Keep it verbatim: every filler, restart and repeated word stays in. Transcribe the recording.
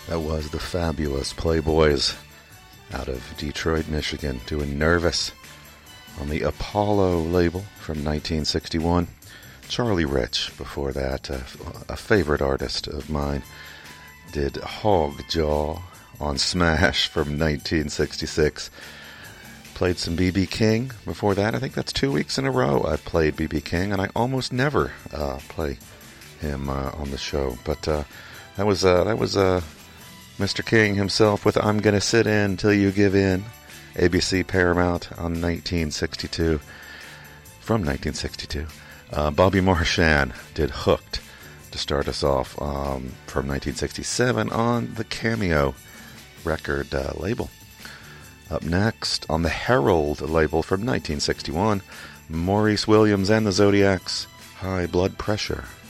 That was the fabulous Playboys out of Detroit, Michigan, doing Nervous on the Apollo label from nineteen sixty-one. Charlie Rich, before that, uh, a favorite artist of mine, did Hog Jaw on Smash from nineteen sixty-six. Played some B B King before that. I think that's two weeks in a row I've played B B King, and I almost never uh, play him uh, on the show. But uh, that was uh, that was uh, Mister King himself with "I'm Gonna Sit In Till You Give In," A B C Paramount on nineteen sixty-two, from nineteen sixty-two. Uh, Bobby Marchand did "Hooked" to start us off um, from nineteen sixty-seven on the Cameo record uh, label. Up next, on the Herald label from nineteen sixty-one, Maurice Williams and the Zodiacs, "High Blood Pressure."